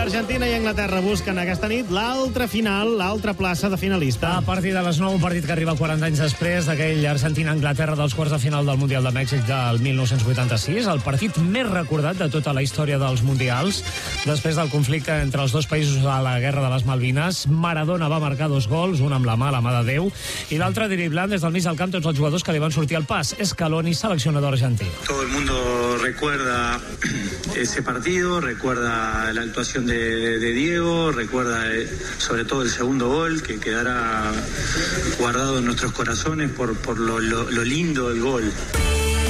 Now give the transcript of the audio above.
Argentina i Anglaterra busquen aquesta nit l'altra final, l'altra plaça de finalista. A partir de les 9, un partit que arriba 40 anys després d'aquell Argentina-Anglaterra dels quarts de final del Mundial de Mèxic del 1986, el partit més recordat de tota la història dels Mundials. Després del conflicte entre els dos països a la Guerra de les Malvines, Maradona va marcar 2 gols, un amb la mà de Déu, i l'altre driblant des del mig del camp tots els jugadors que li van sortir al pas. Scaloni, seleccionador argentí. Todo el mundo recuerda ese partido, recuerda la actuación de Diego, recuerda sobre todo el segundo gol que quedará guardado en nuestros corazones por lo lindo del gol.